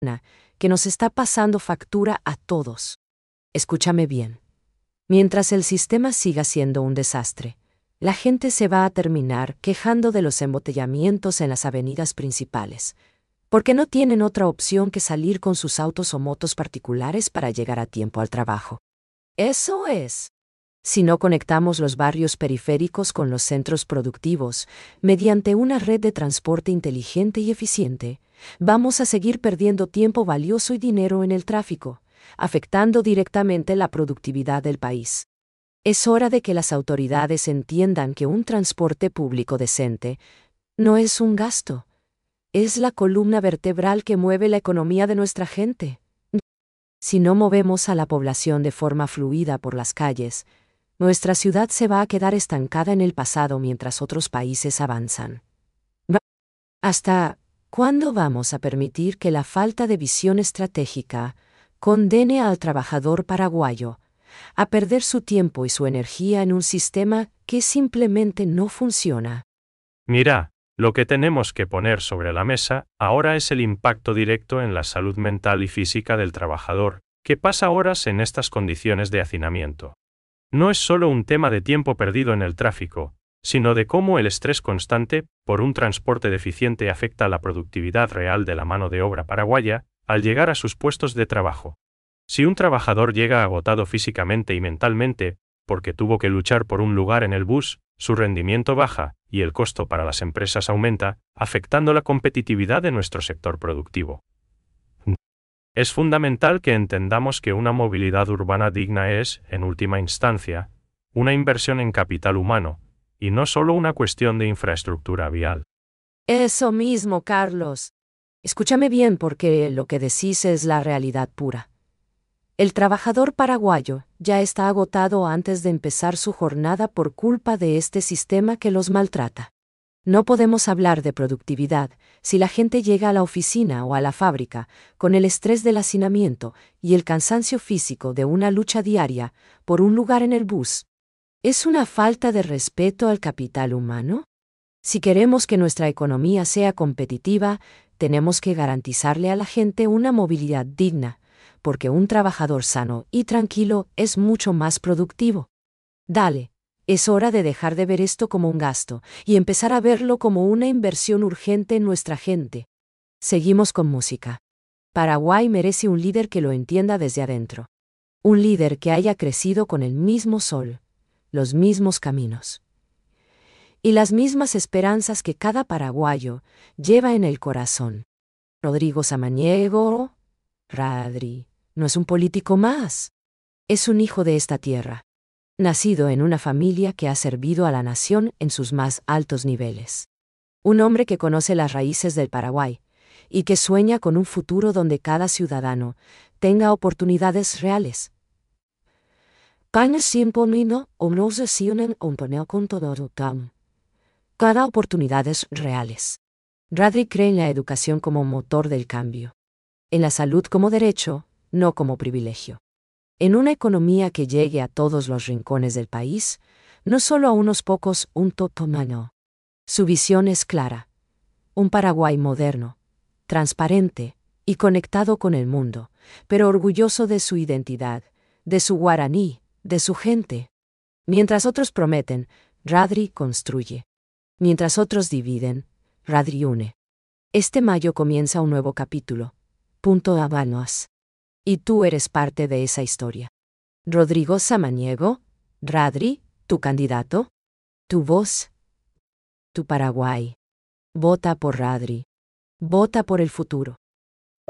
que nos está pasando factura a todos. Escúchame bien. Mientras el sistema siga siendo un desastre, la gente se va a terminar quejando de los embotellamientos en las avenidas principales, porque no tienen otra opción que salir con sus autos o motos particulares para llegar a tiempo al trabajo. Eso es. Si no conectamos los barrios periféricos con los centros productivos, mediante una red de transporte inteligente y eficiente, vamos a seguir perdiendo tiempo valioso y dinero en el tráfico, afectando directamente la productividad del país. Es hora de que las autoridades entiendan que un transporte público decente no es un gasto, es la columna vertebral que mueve la economía de nuestra gente. Si no movemos a la población de forma fluida por las calles, nuestra ciudad se va a quedar estancada en el pasado mientras otros países avanzan. ¿Hasta cuándo vamos a permitir que la falta de visión estratégica condene al trabajador paraguayo a perder su tiempo y su energía en un sistema que simplemente no funciona? Mira, lo que tenemos que poner sobre la mesa ahora es el impacto directo en la salud mental y física del trabajador, que pasa horas en estas condiciones de hacinamiento. No es solo un tema de tiempo perdido en el tráfico, sino de cómo el estrés constante por un transporte deficiente afecta a la productividad real de la mano de obra paraguaya al llegar a sus puestos de trabajo. Si un trabajador llega agotado físicamente y mentalmente, porque tuvo que luchar por un lugar en el bus, su rendimiento baja y el costo para las empresas aumenta, afectando la competitividad de nuestro sector productivo. Es fundamental que entendamos que una movilidad urbana digna es, en última instancia, una inversión en capital humano, y no solo una cuestión de infraestructura vial. Eso mismo, Carlos. Escúchame bien porque lo que decís es la realidad pura. El trabajador paraguayo ya está agotado antes de empezar su jornada por culpa de este sistema que los maltrata. No podemos hablar de productividad si la gente llega a la oficina o a la fábrica con el estrés del hacinamiento y el cansancio físico de una lucha diaria por un lugar en el bus. ¿Es una falta de respeto al capital humano? Si queremos que nuestra economía sea competitiva, tenemos que garantizarle a la gente una movilidad digna, porque un trabajador sano y tranquilo es mucho más productivo. Dale. Es hora de dejar de ver esto como un gasto y empezar a verlo como una inversión urgente en nuestra gente. Seguimos con música. Paraguay merece un líder que lo entienda desde adentro. Un líder que haya crecido con el mismo sol, los mismos caminos y las mismas esperanzas que cada paraguayo lleva en el corazón. Rodrigo Samaniego, Radri, no es un político más. Es un hijo de esta tierra, nacido en una familia que ha servido a la nación en sus más altos niveles. Un hombre que conoce las raíces del Paraguay y que sueña con un futuro donde cada ciudadano tenga oportunidades reales. Cada oportunidades reales. Radri cree en la educación como motor del cambio, en la salud como derecho, no como privilegio. En una economía que llegue a todos los rincones del país, no solo a unos pocos, un totomano. Su visión es clara. Un Paraguay moderno, transparente y conectado con el mundo, pero orgulloso de su identidad, de su guaraní, de su gente. Mientras otros prometen, Radri construye. Mientras otros dividen, Radri une. Este mayo comienza un nuevo capítulo. Punto Habanos. Y tú eres parte de esa historia. Rodrigo Samaniego, Radri, tu candidato, tu voz, tu Paraguay. Vota por Radri. Vota por el futuro.